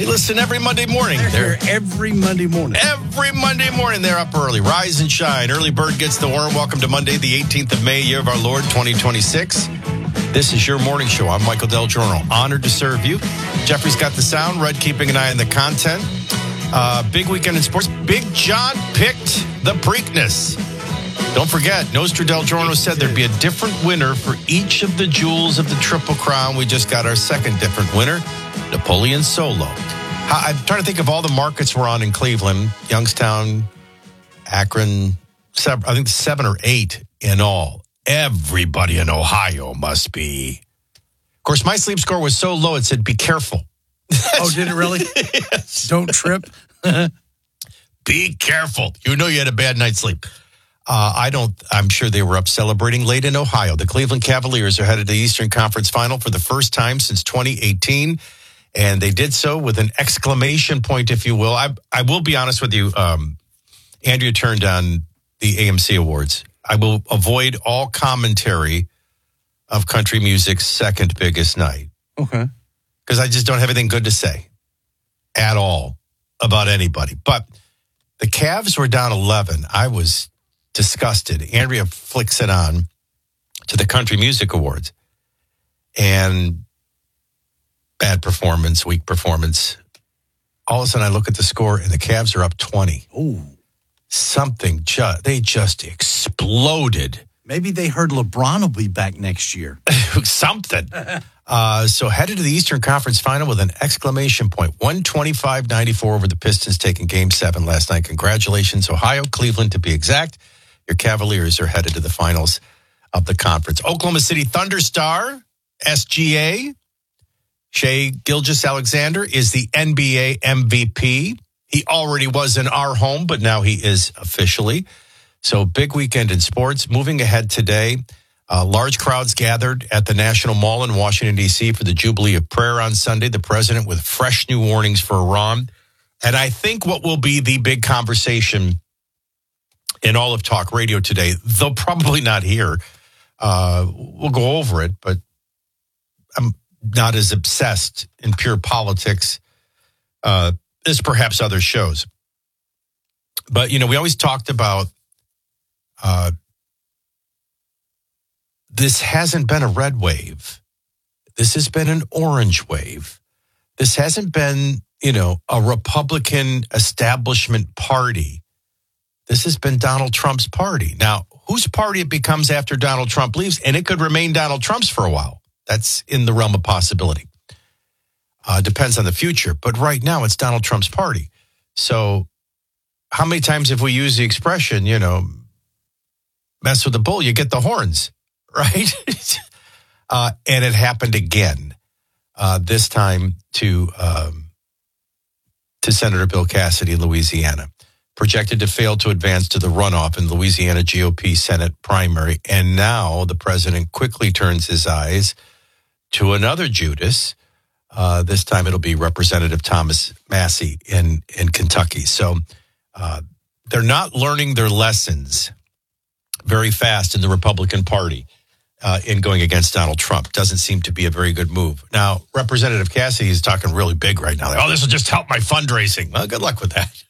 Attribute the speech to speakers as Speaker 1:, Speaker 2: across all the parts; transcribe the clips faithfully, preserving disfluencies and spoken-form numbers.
Speaker 1: Hey, listen, every Monday morning.
Speaker 2: They're, they're here every Monday morning.
Speaker 1: Every Monday morning, they're up early. Rise and shine. Early bird gets the worm. Welcome to Monday, the eighteenth of May, year of our Lord, twenty twenty-six. This is your morning show. I'm Michael Del Giorno. Honored to serve you. Jeffrey's got the sound. Red keeping an eye on the content. Uh, big weekend in sports. Big John picked the Preakness. Don't forget, Nostra Del Giorno said there'd be a different winner for each of the jewels of the Triple Crown. We just got our second different winner, Napoleon Solo. I'm trying to think of all the markets we're on in Cleveland, Youngstown, Akron, seven, I think seven or eight in all. Everybody in Ohio must be. Of course, my sleep score was so low, it said, be careful.
Speaker 2: Oh, did it really?
Speaker 1: Yes.
Speaker 2: Don't trip.
Speaker 1: Be careful. You know you had a bad night's sleep. Uh, I don't, I'm sure they were up celebrating late in Ohio. The Cleveland Cavaliers are headed to the Eastern Conference Final for the first time since twenty eighteen. And they did so with an exclamation point, if you will. I I will be honest with you. Um, Andrea turned on the A M C Awards. I will avoid all commentary of country music's second biggest night.
Speaker 2: Okay.
Speaker 1: Because I just don't have anything good to say at all about anybody. But the Cavs were down eleven. I was disgusted. Andrea flicks it on to the Country Music Awards. And bad performance, weak performance. All of a sudden, I look at the score, and the Cavs are up twenty.
Speaker 2: Ooh.
Speaker 1: Something, ju- they just exploded.
Speaker 2: Maybe they heard LeBron will be back next year.
Speaker 1: Something. uh, so headed to the Eastern Conference Final with an exclamation point. one twenty-five ninety-four over the Pistons, taking Game seven last night. Congratulations, Ohio, Cleveland to be exact. Your Cavaliers are headed to the finals of the conference. Oklahoma City Thunder star, S G A, Shai Gilgeous-Alexander, is the N B A M V P. He already was in our home, but now he is officially. So big weekend in sports. Moving ahead today, uh, large crowds gathered at the National Mall in Washington, D C for the Jubilee of Prayer on Sunday. The president with fresh new warnings for Iran. And I think what will be the big conversation in all of talk radio today, though probably not here, uh, we'll go over it, but I'm not as obsessed in pure politics uh, as perhaps other shows. But, you know, we always talked about uh, this hasn't been a red wave. This has been an orange wave. This hasn't been, you know, a Republican establishment party. This has been Donald Trump's party. Now, whose party it becomes after Donald Trump leaves, and it could remain Donald Trump's for a while. That's in the realm of possibility. Uh, depends on the future. But right now, it's Donald Trump's party. So how many times have we used the expression, you know, mess with the bull, you get the horns, right? uh, and it happened again, uh, this time to um, to Senator Bill Cassidy in Louisiana. Projected to fail to advance to the runoff in Louisiana G O P Senate primary. And now the president quickly turns his eyes to another Judas. Uh, this time it'll be Representative Thomas Massie in, in Kentucky. So uh, they're not learning their lessons very fast in the Republican Party uh, in going against Donald Trump. Doesn't seem to be a very good move. Now, Representative Cassidy is talking really big right now. Like, oh, this will just help my fundraising. Well, good luck with that.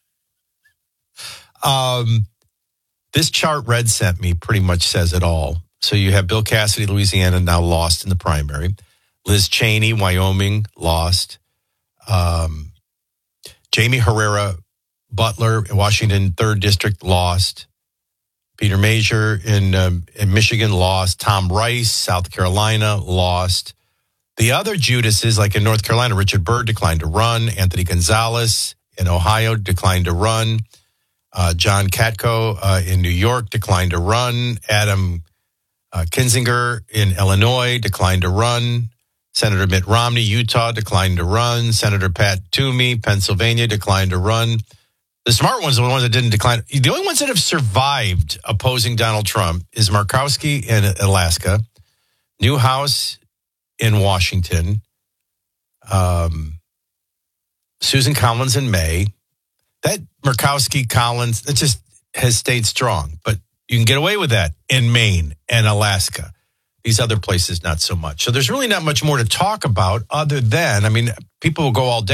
Speaker 1: Um, this chart Red sent me pretty much says it all. So you have Bill Cassidy, Louisiana, now lost in the primary. Liz Cheney, Wyoming, lost. Um, Jamie Herrera Butler in Washington, third District, lost. Peter Major in, um, in Michigan, lost. Tom Rice, South Carolina, lost. The other Judases, like in North Carolina, Richard Byrd declined to run. Anthony Gonzalez in Ohio declined to run. Uh, John Katko uh, in New York declined to run. Adam uh, Kinzinger in Illinois declined to run. Senator Mitt Romney, Utah, declined to run. Senator Pat Toomey, Pennsylvania, declined to run. The smart ones are the ones that didn't decline. The only ones that have survived opposing Donald Trump is Murkowski in Alaska, Newhouse in Washington, um, Susan Collins in May. That Murkowski, Collins, it just has stayed strong. But you can get away with that in Maine and Alaska. These other places, not so much. So there's really not much more to talk about other than, I mean, people will go all day